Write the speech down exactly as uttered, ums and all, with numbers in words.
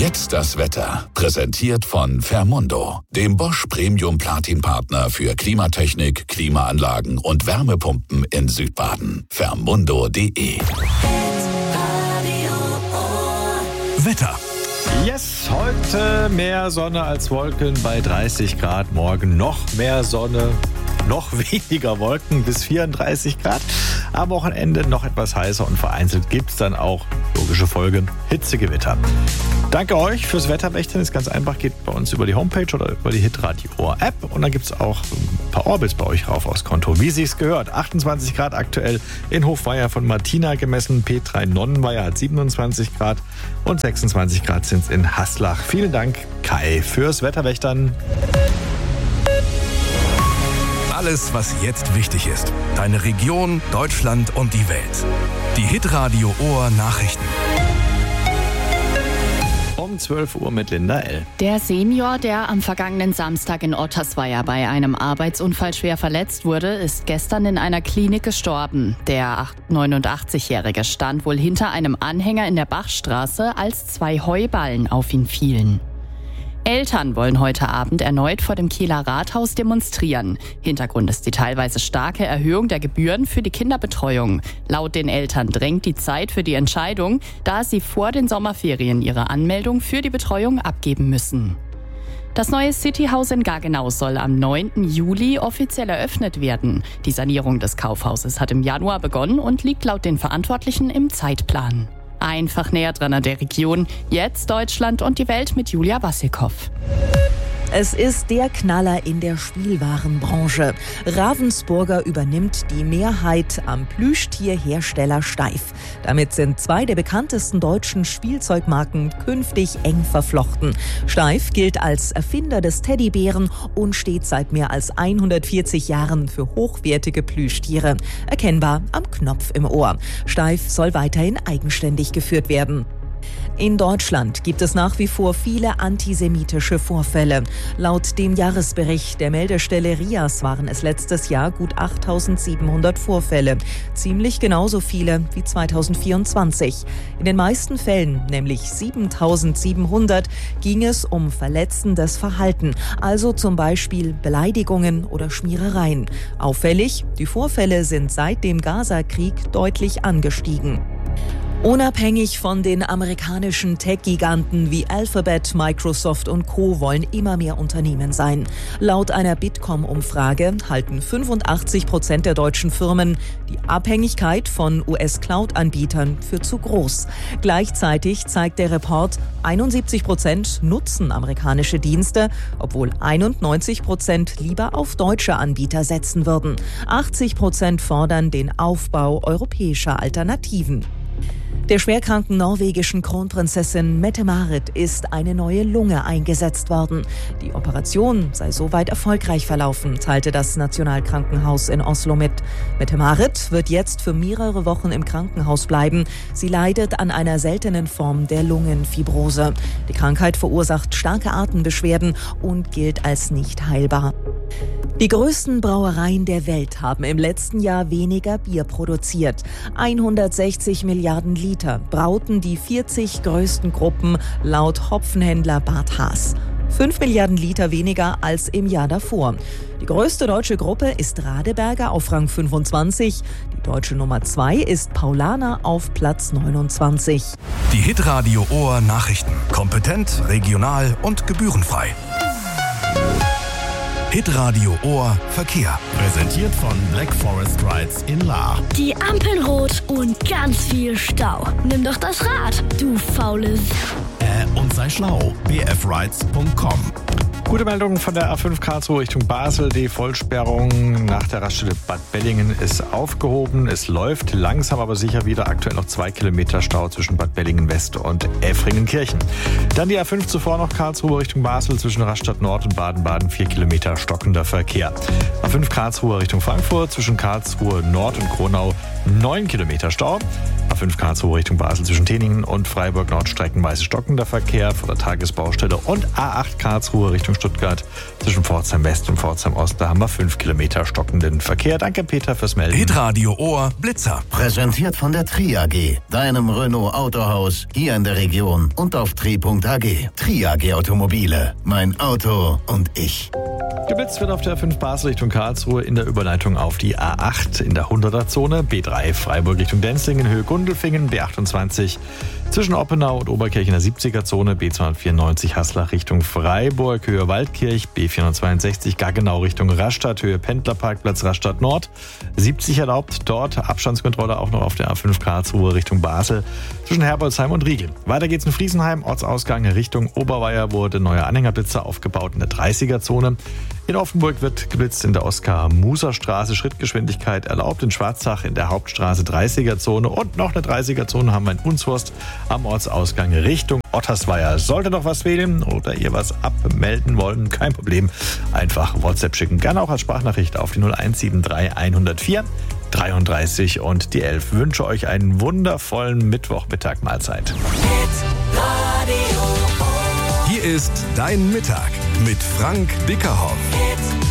Jetzt das Wetter. Präsentiert von Fermundo, dem Bosch Premium Platin Partner für Klimatechnik, Klimaanlagen und Wärmepumpen in Südbaden. Fermundo punkt de. Wetter. Yes, heute mehr Sonne als Wolken bei dreißig Grad. Morgen noch mehr Sonne, noch weniger Wolken bis vierunddreißig Grad. Am Wochenende noch etwas heißer und vereinzelt gibt es dann auch, logische Folge, Hitzegewitter. Danke euch fürs Wetterwächtern. Ist ganz einfach, geht bei uns über die Homepage oder über die Hitradio Ohr App. Und dann gibt es auch ein paar Orbits bei euch rauf aufs Konto. Wie sich's gehört. achtundzwanzig Grad aktuell in Hofweier von Martina gemessen. P drei Nonnenweier hat siebenundzwanzig Grad und sechsundzwanzig Grad sind es in Haslach. Vielen Dank, Kai, fürs Wetterwächtern. Alles, was jetzt wichtig ist. Deine Region, Deutschland und die Welt. Die Hitradio Ohr Nachrichten. Um zwölf Uhr mit Linda L. Der Senior, der am vergangenen Samstag in Ottersweier bei einem Arbeitsunfall schwer verletzt wurde, ist gestern in einer Klinik gestorben. Der neunundachtzigjährige stand wohl hinter einem Anhänger in der Bachstraße, als zwei Heuballen auf ihn fielen. Eltern wollen heute Abend erneut vor dem Kieler Rathaus demonstrieren. Hintergrund ist die teilweise starke Erhöhung der Gebühren für die Kinderbetreuung. Laut den Eltern drängt die Zeit für die Entscheidung, da sie vor den Sommerferien ihre Anmeldung für die Betreuung abgeben müssen. Das neue Cityhaus in Gaggenau soll am neunten Juli offiziell eröffnet werden. Die Sanierung des Kaufhauses hat im Januar begonnen und liegt laut den Verantwortlichen im Zeitplan. Einfach näher dran an der Region. Jetzt Deutschland und die Welt mit Julia Wassilkow. Es ist der Knaller in der Spielwarenbranche. Ravensburger übernimmt die Mehrheit am Plüschtierhersteller Steiff. Damit sind zwei der bekanntesten deutschen Spielzeugmarken künftig eng verflochten. Steiff gilt als Erfinder des Teddybären und steht seit mehr als hundertvierzig Jahren für hochwertige Plüschtiere. Erkennbar am Knopf im Ohr. Steiff soll weiterhin eigenständig geführt werden. In Deutschland gibt es nach wie vor viele antisemitische Vorfälle. Laut dem Jahresbericht der Meldestelle R I A S waren es letztes Jahr gut achttausendsiebenhundert Vorfälle. Ziemlich genauso viele wie zweitausendvierundzwanzig. In den meisten Fällen, nämlich siebentausendsiebenhundert, ging es um verletzendes Verhalten, also zum Beispiel Beleidigungen oder Schmierereien. Auffällig, die Vorfälle sind seit dem Gaza-Krieg deutlich angestiegen. Unabhängig von den amerikanischen Tech-Giganten wie Alphabet, Microsoft und Co. wollen immer mehr Unternehmen sein. Laut einer Bitkom-Umfrage halten fünfundachtzig Prozent der deutschen Firmen die Abhängigkeit von U S-Cloud-Anbietern für zu groß. Gleichzeitig zeigt der Report, einundsiebzig Prozent nutzen amerikanische Dienste, obwohl einundneunzig Prozent lieber auf deutsche Anbieter setzen würden. achtzig Prozent fordern den Aufbau europäischer Alternativen. Der schwerkranken norwegischen Kronprinzessin Mette-Marit ist eine neue Lunge eingesetzt worden. Die Operation sei soweit erfolgreich verlaufen, teilte das Nationalkrankenhaus in Oslo mit. Mette-Marit wird jetzt für mehrere Wochen im Krankenhaus bleiben. Sie leidet an einer seltenen Form der Lungenfibrose. Die Krankheit verursacht starke Atembeschwerden und gilt als nicht heilbar. Die größten Brauereien der Welt haben im letzten Jahr weniger Bier produziert. hundertsechzig Milliarden Liter brauten die vierzig größten Gruppen laut Hopfenhändler Bart Haas. fünf Milliarden Liter weniger als im Jahr davor. Die größte deutsche Gruppe ist Radeberger auf Rang fünfundzwanzig. Die deutsche Nummer zwei ist Paulaner auf Platz neunundzwanzig. Die Hitradio Ohr Nachrichten. Kompetent, regional und gebührenfrei. Hitradio Ohr Verkehr. Präsentiert von Black Forest Rides in Lahr. Die Ampeln rot und ganz viel Stau. Nimm doch das Rad, du faule S***. Äh, und sei schlau. b f rides punkt com. Gute Meldung von der A fünf Karlsruhe Richtung Basel. Die Vollsperrung nach der Raststätte Bad Bellingen ist aufgehoben. Es läuft langsam, aber sicher wieder. Aktuell noch zwei Kilometer Stau zwischen Bad Bellingen West und Effringenkirchen. Dann die A fünf zuvor noch Karlsruhe Richtung Basel zwischen Rastatt Nord und Baden-Baden. Vier Kilometer stockender Verkehr. A fünf Karlsruhe Richtung Frankfurt zwischen Karlsruhe Nord und Kronau neun Kilometer Stau. A fünf Karlsruhe Richtung Basel zwischen Teningen und Freiburg Nord streckenweise stockender Verkehr vor der Tagesbaustelle. Und A acht Karlsruhe Richtung Stuttgart zwischen Pforzheim West und Pforzheim Ost. Da haben wir fünf Kilometer stockenden Verkehr. Danke Peter fürs Melden. Hitradio Ohr Blitzer. Präsentiert von der Tri A G, deinem Renault Autohaus hier in der Region und auf tri punkt a g. Tri A G Automobile, mein Auto und ich. Geblitzt wird auf der A fünf Basel Richtung Karlsruhe in der Überleitung auf die A acht in der hunderter-Zone, B drei Freiburg Richtung Denzlingen, Höhe Gundelfingen, B achtundzwanzig zwischen Oppenau und Oberkirch in der siebziger-Zone, B zweihundertvierundneunzig Haslach Richtung Freiburg, Höhe Waldkirch, B vierhundertzweiundsechzig Gaggenau Richtung Rastatt, Höhe Pendlerparkplatz Rastatt Nord, siebzig erlaubt, dort Abstandskontrolle auch noch auf der A fünf Karlsruhe Richtung Basel zwischen Herbolzheim und Riegel. Weiter geht's in Friesenheim, Ortsausgang Richtung Oberweier wurde neuer Anhängerblitzer aufgebaut in der dreißiger-Zone. In Offenburg wird geblitzt in der Oskar-Muser-Straße, Schrittgeschwindigkeit erlaubt. In Schwarzach in der Hauptstraße dreißiger-Zone und noch eine dreißiger-Zone haben wir in Unshorst am Ortsausgang Richtung Ottersweier. Sollte noch was fehlen oder ihr was abmelden wollen, kein Problem. Einfach WhatsApp schicken, gerne auch als Sprachnachricht auf die null eins sieben drei hundertvier dreiunddreißig und die elf. Wünsche euch einen wundervollen Mittwochmittag Mahlzeit. Hier ist Dein Mittag mit Frank Bickerhoff.